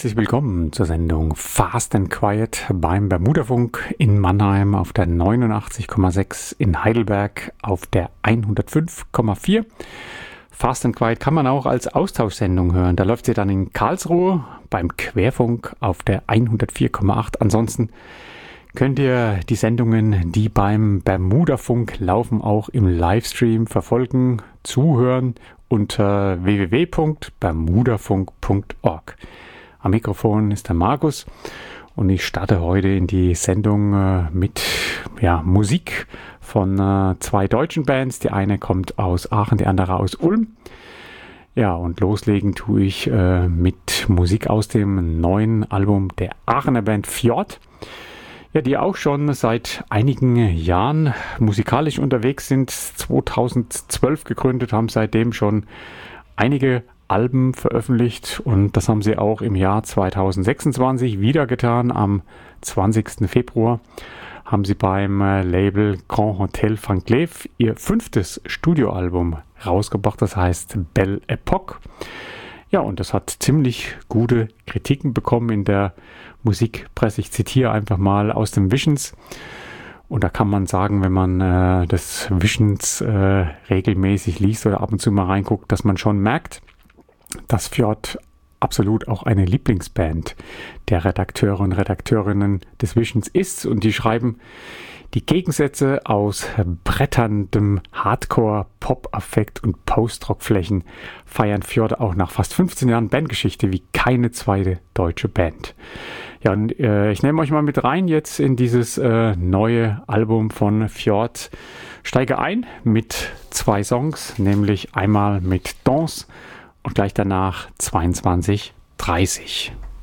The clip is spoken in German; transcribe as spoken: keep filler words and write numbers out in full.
Herzlich willkommen zur Sendung Fast and Quiet beim Bermudafunk in Mannheim auf der neunundachtzig Komma sechs, in Heidelberg auf der hundertfünf Komma vier. Fast and Quiet kann man auch als Austauschsendung hören. Da läuft sie dann in Karlsruhe beim Querfunk auf der hundertvier Komma acht. Ansonsten könnt ihr die Sendungen, die beim Bermudafunk laufen, auch im Livestream verfolgen, zuhören unter w w w punkt bermudafunk punkt org. Am Mikrofon ist der Markus und ich starte heute in die Sendung äh, mit ja, Musik von äh, zwei deutschen Bands. Die eine kommt aus Aachen, die andere aus Ulm. Ja, und loslegen tue ich äh, mit Musik aus dem neuen Album der Aachener Band Fjord. Ja, die auch schon seit einigen Jahren musikalisch unterwegs sind, zweitausendzwölf gegründet, haben seitdem schon einige Alben veröffentlicht und das haben sie auch im Jahr zweitausendsechsundzwanzig wieder getan. Am zwanzigsten Februar haben sie beim Label Grand Hotel Van Cleef ihr fünftes Studioalbum rausgebracht, das heißt Belle Epoque. Ja, und das hat ziemlich gute Kritiken bekommen in der Musikpresse. Ich zitiere einfach mal aus dem Visions. Und da kann man sagen, wenn man äh, das Visions äh, regelmäßig liest oder ab und zu mal reinguckt, dass man schon merkt, dass Fjord absolut auch eine Lieblingsband der Redakteure und Redakteurinnen des Visions ist. Und die schreiben, die Gegensätze aus bretterndem Hardcore, Pop-Affekt und Post-Rock-Flächen feiern Fjord auch nach fast fünfzehn Jahren Bandgeschichte wie keine zweite deutsche Band. Ja, und äh, ich nehme euch mal mit rein jetzt in dieses äh, neue Album von Fjord. Steige ein mit zwei Songs, nämlich einmal mit Danse und gleich danach zweiundzwanzig dreißig.